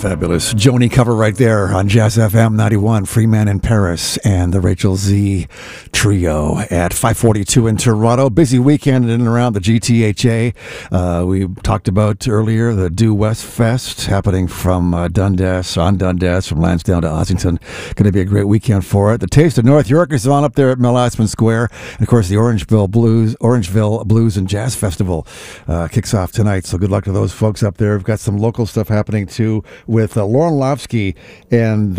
Fabulous Joni cover right there on Jazz FM 91, Freeman in Paris, and the Rachel Z Trio at 5:42 in Toronto. Busy weekend in and around the GTHA. We talked about earlier the Due West Fest happening from Dundas, from Lansdowne to Ossington. Going to be a great weekend for it. The Taste of North York is on up there at Melasman Square. And of course, the Orangeville Blues and Jazz Festival kicks off tonight. So good luck to those folks up there. We've got some local stuff happening too with Lauren Lofsky and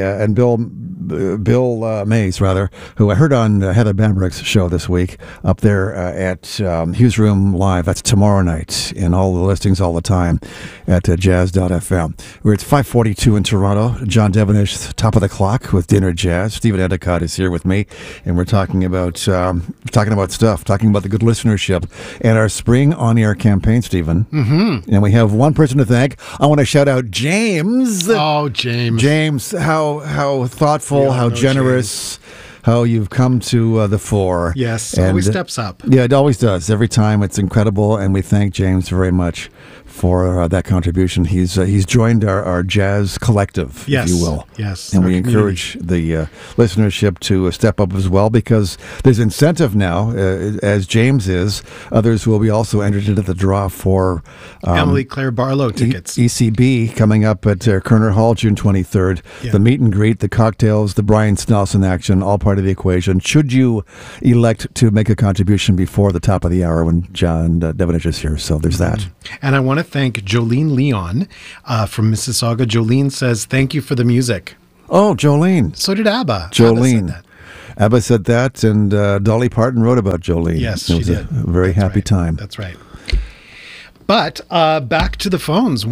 Bill Mays, rather, who I heard on Heather Bambrick's show this week up there at Hughes Room Live. That's tomorrow night, and all the listings all the time at jazz.fm. We're at 5:42 in Toronto. John Devonish, top of the clock with Dinner Jazz. Stephen Endicott is here with me, and we're talking about stuff, talking about the good listenership and our spring on-air campaign, Stephen. Mm-hmm. And we have one person to thank. I want to shout out James. Oh, James. James, how thoughtful, how generous, James. How you've come to the fore. Yes, always steps up. Yeah, it always does. Every time. It's incredible, and we thank James very much for that contribution. He's joined our jazz collective, yes, if you will. Yes. And we encourage the listenership to step up as well, because there's incentive now, as James is. Others will be also entered into the draw for Emily Claire Barlow tickets. ECB coming up at Kerner Hall June 23rd. Yeah. The meet and greet, the cocktails, the Brian Snelson action, all part of the equation. Should you elect to make a contribution before the top of the hour when John Devonish is here. So there's that. And I want to thank Jolene Leon from Mississauga. Jolene says, thank you for the music. Oh, Jolene. So did ABBA. Jolene. ABBA said that, and Dolly Parton wrote about Jolene. Yes, she did. It was a very happy time. That's right. But back to the phones.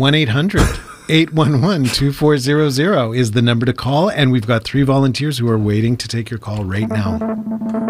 1-800-811-2400 is the number to call, and we've got 3 volunteers who are waiting to take your call right now.